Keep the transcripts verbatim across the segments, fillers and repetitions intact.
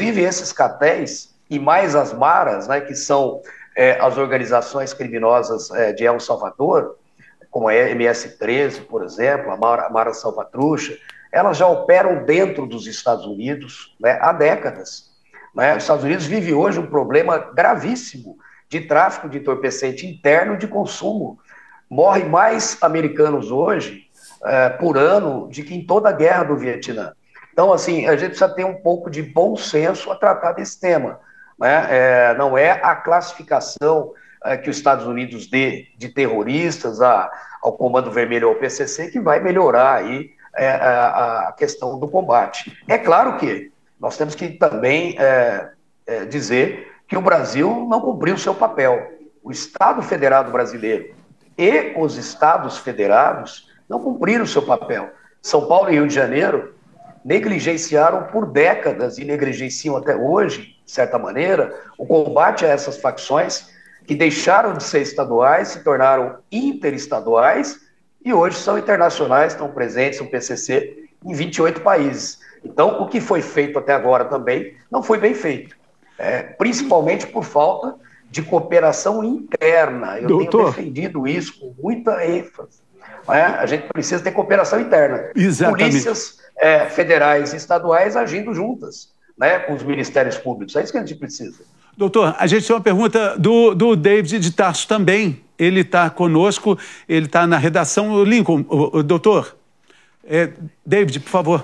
inclusive esses cartéis e mais as maras, né, que são é, as organizações criminosas é, de El Salvador, como a M S treze, por exemplo, a Mara, a Mara Salvatrucha, elas já operam dentro dos Estados Unidos, né, há décadas. Né? Os Estados Unidos vive hoje um problema gravíssimo de tráfico de entorpecente interno e de consumo. Morrem mais americanos hoje é, por ano do que em toda a guerra do Vietnã. Então, assim, a gente precisa ter um pouco de bom senso a tratar desse tema. Né? É, não é a classificação é, que os Estados Unidos dê de terroristas a, ao Comando Vermelho ou ao P C C que vai melhorar aí é, a, a questão do combate. É claro que nós temos que também é, é, dizer que o Brasil não cumpriu o seu papel. O Estado Federado Brasileiro e os Estados Federados não cumpriram o seu papel. São Paulo e Rio de Janeiro negligenciaram por décadas e negligenciam até hoje, de certa maneira, o combate a essas facções que deixaram de ser estaduais, se tornaram interestaduais e hoje são internacionais, estão presentes no P C C em vinte e oito países. Então, o que foi feito até agora também não foi bem feito, é, principalmente por falta de cooperação interna. Eu Doutor, tenho defendido isso com muita ênfase. É? A gente precisa ter cooperação interna. Exatamente. Polícias é, federais e estaduais agindo juntas, né, com os ministérios públicos. É isso que a gente precisa. Doutor, a gente tem uma pergunta do, do David de Tarso também. Ele está conosco, ele está na redação Lincoln. O, o, doutor, é, David, por favor.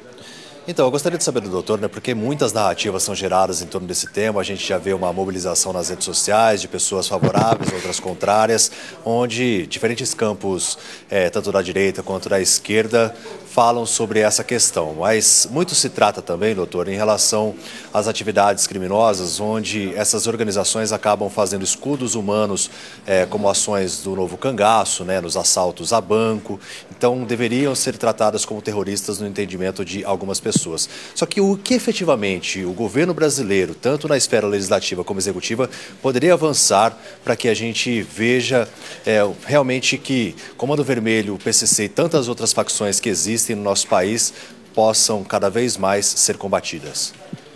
Então, eu gostaria de saber do doutor, né, porque muitas narrativas são geradas em torno desse tema. A gente já vê uma mobilização nas redes sociais de pessoas favoráveis, outras contrárias, onde diferentes campos, é, tanto da direita quanto da esquerda, falam sobre essa questão. Mas muito se trata também, doutor, em relação às atividades criminosas, onde essas organizações acabam fazendo escudos humanos, é, como ações do Novo Cangaço, né, nos assaltos a banco. Então, deveriam ser tratadas como terroristas no entendimento de algumas pessoas. Só que o que efetivamente o governo brasileiro, tanto na esfera legislativa como executiva, poderia avançar para que a gente veja é, realmente que Comando Vermelho, o P C C e tantas outras facções que existem no nosso país possam cada vez mais ser combatidas?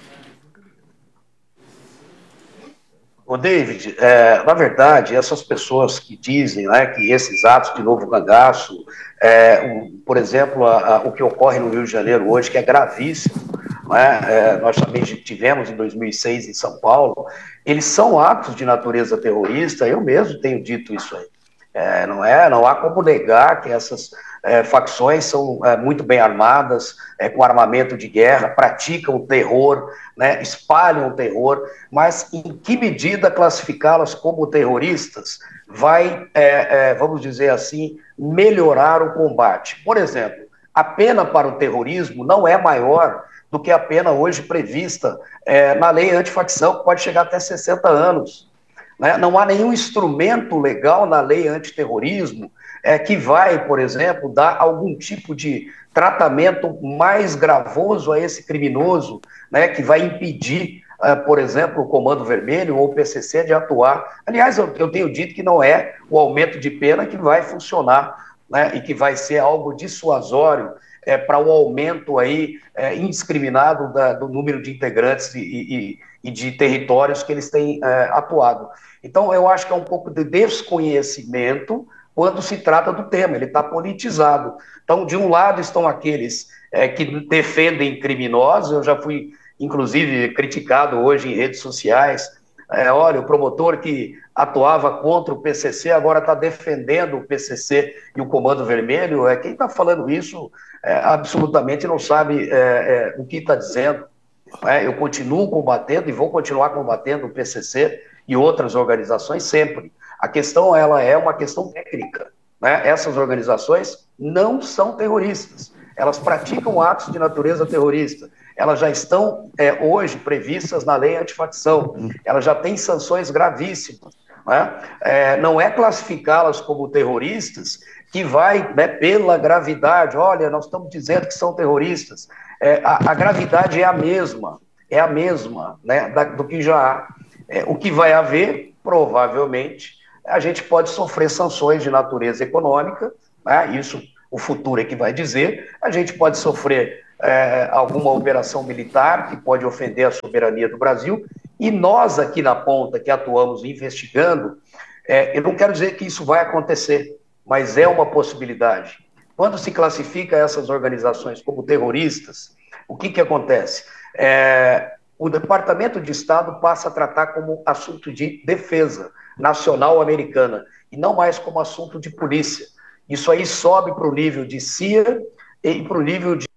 Ô David, é, na verdade, essas pessoas que dizem, né, que esses atos de Novo Cangaço, é, um, por exemplo, a, a, o que ocorre no Rio de Janeiro hoje, que é gravíssimo, né, é, nós também tivemos em dois mil e seis em São Paulo, eles são atos de natureza terrorista, eu mesmo tenho dito isso aí. É, não, é, não há como negar que essas é, facções são é, muito bem armadas, é, com armamento de guerra, praticam o terror, né, espalham o terror, mas em que medida classificá-las como terroristas vai, é, é, vamos dizer assim, melhorar o combate? Por exemplo, a pena para o terrorismo não é maior do que a pena hoje prevista é, na lei antifacção, que pode chegar até sessenta anos. Não há nenhum instrumento legal na lei antiterrorismo é, que vai, por exemplo, dar algum tipo de tratamento mais gravoso a esse criminoso, né, que vai impedir, é, por exemplo, o Comando Vermelho ou o P C C de atuar. Aliás, eu, eu tenho dito que não é o aumento de pena que vai funcionar, né, e que vai ser algo dissuasório é, para o aumento aí, é, indiscriminado da, do número de integrantes e, e, e de territórios que eles têm é, atuado. Então, eu acho que é um pouco de desconhecimento quando se trata do tema, ele está politizado. Então, de um lado estão aqueles é, que defendem criminosos, eu já fui, inclusive, criticado hoje em redes sociais, é, olha, o promotor que atuava contra o P C C agora está defendendo o P C C e o Comando Vermelho, é, quem está falando isso é, absolutamente não sabe é, é, o que está dizendo. É, eu continuo combatendo e vou continuar combatendo o P C C e outras organizações sempre. A questão ela é uma questão técnica, né? Essas organizações não são terroristas, elas praticam atos de natureza terrorista, elas já estão é, hoje previstas na lei antifacção, elas já têm sanções gravíssimas, né? É, não é classificá-las como terroristas que vai, né, pela gravidade, olha, nós estamos dizendo que são terroristas, é, a, a gravidade é a mesma, é a mesma, né, da, do que já há. É, o que vai haver, provavelmente, a gente pode sofrer sanções de natureza econômica, né, isso o futuro é que vai dizer, a gente pode sofrer é, alguma operação militar que pode ofender a soberania do Brasil, e nós aqui na ponta, que atuamos investigando, é, eu não quero dizer que isso vai acontecer, mas é uma possibilidade. Quando se classifica essas organizações como terroristas, o que, que acontece? É, o Departamento de Estado passa a tratar como assunto de defesa nacional americana, e não mais como assunto de polícia. Isso aí sobe para o nível de C I A e para o nível de